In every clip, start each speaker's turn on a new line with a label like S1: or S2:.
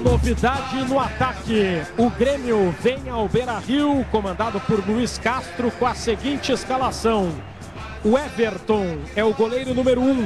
S1: novidade no ataque. O Grêmio vem ao Beira-Rio, comandado por Luiz Castro, com a seguinte escalação. O Everton é o goleiro número 1.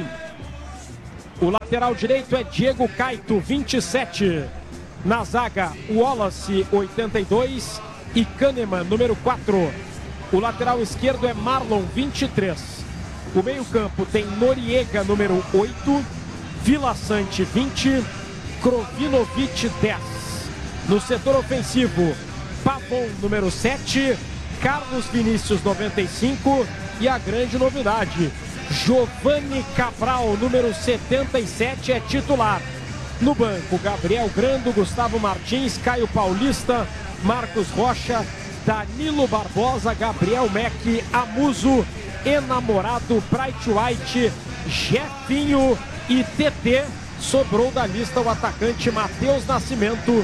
S1: O lateral direito é Diego Caito, 27. Na zaga, Wallace, 82. E Kahneman, número 4. O lateral esquerdo é Marlon, 23. O meio-campo tem Noriega, número 8. Vila Sante, 20. Krovinovic, 10. No setor ofensivo, Pavon, número 7. Carlos Vinícius, 95. E a grande novidade, Giovanni Cabral, número 77, é titular. No banco, Gabriel Grando, Gustavo Martins, Caio Paulista, Marcos Rocha, Danilo Barbosa, Gabriel Meck, Amuso, Enamorado, Bright White, Jefinho e TT. Sobrou da lista o atacante Matheus Nascimento.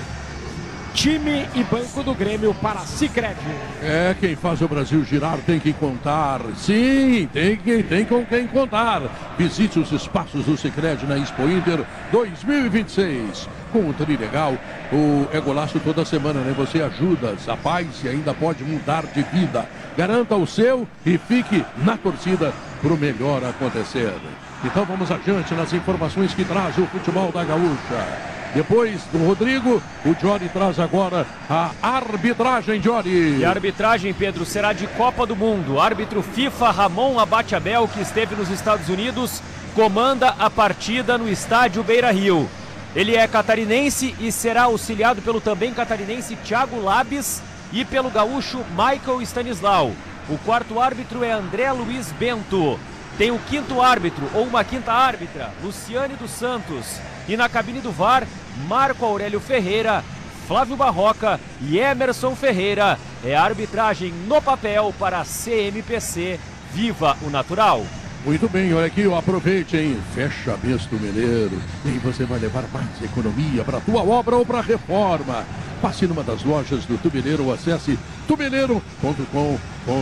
S1: Time e banco do Grêmio para Sicredi.
S2: É, quem faz o Brasil girar tem que contar. Sim, tem com quem contar. Visite os espaços do Sicredi na Expo Inter 2026. Com o Trilegal, é golaço toda semana, né? Você ajuda, rapaz, e ainda pode mudar de vida. Garanta o seu e fique na torcida para o melhor acontecer. Então vamos adiante nas informações que traz o futebol da Gaúcha. Depois do Rodrigo, o Jory traz agora a arbitragem, Jory.
S3: E a arbitragem, Pedro, será de Copa do Mundo. Árbitro FIFA Ramon Abate-Abel, que esteve nos Estados Unidos, comanda a partida no estádio Beira-Rio. Ele é catarinense e será auxiliado pelo também catarinense Thiago Labis e pelo gaúcho Michael Stanislau. O quarto árbitro é André Luiz Bento. Tem o quinto árbitro, ou uma quinta árbitra, Luciane dos Santos. E na cabine do VAR, Marco Aurélio Ferreira, Flávio Barroca e Emerson Ferreira. É a arbitragem no papel para a CMPC. Viva o natural!
S2: Muito bem, olha aqui, aproveite, hein? Fecha mês Tumeleiro. E você vai levar mais economia para a tua obra ou para a reforma. Passe numa das lojas do Tumeleiro ou acesse tumeleiro.com.br.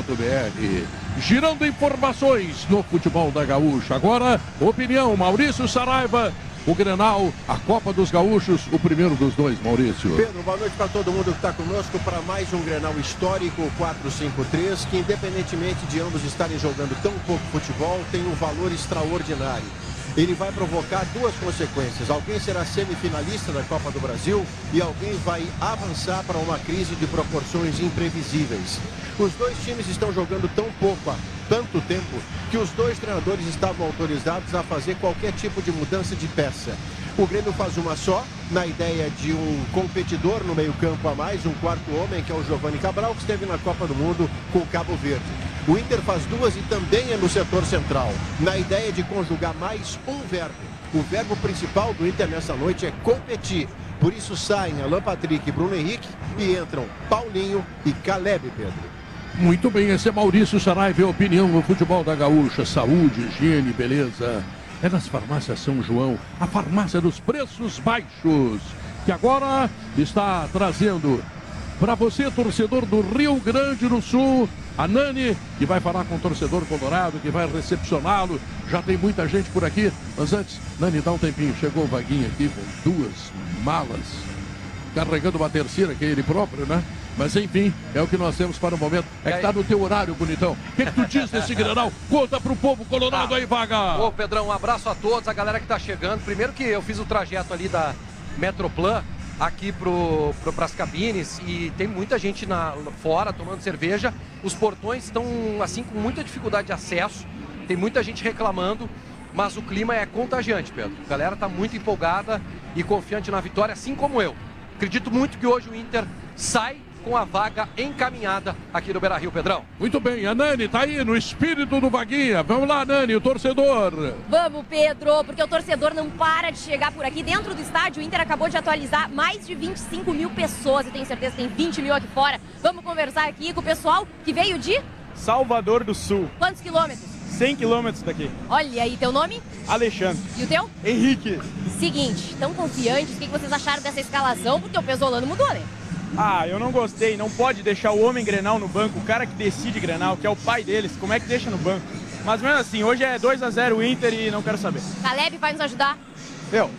S2: Girando informações no futebol da Gaúcha. Agora, opinião, Maurício Saraiva. O Grenal, a Copa dos Gaúchos, o primeiro dos dois, Maurício.
S4: Pedro, boa noite para todo mundo que está conosco para mais um Grenal histórico, 4-5-3, que independentemente de ambos estarem jogando tão pouco futebol, tem um valor extraordinário. Ele vai provocar duas consequências. Alguém será semifinalista da Copa do Brasil e alguém vai avançar para uma crise de proporções imprevisíveis. Os dois times estão jogando tão pouco há tanto tempo que os dois treinadores estavam autorizados a fazer qualquer tipo de mudança de peça. O Grêmio faz uma só, na ideia de um competidor no meio-campo a mais, um quarto homem, que é o Giovanni Cabral, que esteve na Copa do Mundo com o Cabo Verde. O Inter faz duas e também é no setor central, na ideia de conjugar mais um verbo. O verbo principal do Inter nessa noite é competir. Por isso saem Alan Patrick e Bruno Henrique e entram Paulinho e Caleb, Pedro.
S2: Muito bem, esse é Maurício Saraiva, opinião no futebol da Gaúcha. Saúde, higiene, beleza. É nas farmácias São João, a farmácia dos preços baixos, que agora está trazendo para você, torcedor do Rio Grande do Sul, a Nani, que vai falar com o torcedor colorado, que vai recepcioná-lo. Já tem muita gente por aqui, mas antes, Nani, dá um tempinho. Chegou o Vaguinho aqui com duas malas, carregando uma terceira, que é ele próprio, né? Mas enfim, é o que nós temos para o momento. É que tá no teu horário, bonitão. O que tu diz desse Grenal? Conta pro povo colorado aí, Vaga.
S5: Ô, Pedrão, um abraço a todos, a galera que tá chegando. Primeiro que eu fiz o trajeto ali da Metroplan aqui pras cabines e tem muita gente fora tomando cerveja. Os portões estão, assim, com muita dificuldade de acesso. Tem muita gente reclamando, mas o clima é contagiante, Pedro. A galera tá muito empolgada e confiante na vitória, assim como eu. Acredito muito que hoje o Inter sai com a vaga encaminhada aqui no Beira-Rio, Pedrão.
S2: Muito bem, a Nani tá aí no espírito do Vaguinha. Vamos lá, Nani, o torcedor.
S6: Vamos, Pedro, porque o torcedor não para de chegar por aqui. Dentro do estádio, o Inter acabou de atualizar mais de 25 mil pessoas. Eu tenho certeza que tem 20 mil aqui fora. Vamos conversar aqui com o pessoal que veio de
S7: Salvador do Sul.
S6: Quantos quilômetros?
S7: 100 quilômetros daqui.
S6: Olha aí, teu nome?
S7: Alexandre.
S6: E o teu?
S7: Henrique.
S6: Seguinte, tão confiantes, o que vocês acharam dessa escalação? Porque o Pesolano mudou, né?
S7: Ah, eu não gostei. Não pode deixar o homem Grenal no banco, o cara que decide Grenal, que é o pai deles. Como é que deixa no banco? Mas mesmo assim, hoje é 2-0 o Inter e não quero saber.
S6: Caleb vai nos ajudar?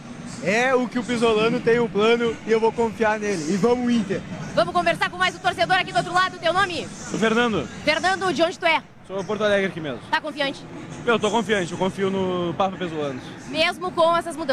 S8: É o que o Pisolano tem um plano e eu vou confiar nele. E vamos, Inter!
S6: Vamos conversar com mais um torcedor aqui do outro lado. Teu nome?
S7: O Fernando,
S6: Fernando, de onde tu é?
S7: sou Porto Alegre aqui mesmo.
S6: Tá confiante?
S7: Eu tô confiante, eu confio no Papa Pesolano.
S6: Mesmo com essas mudanças.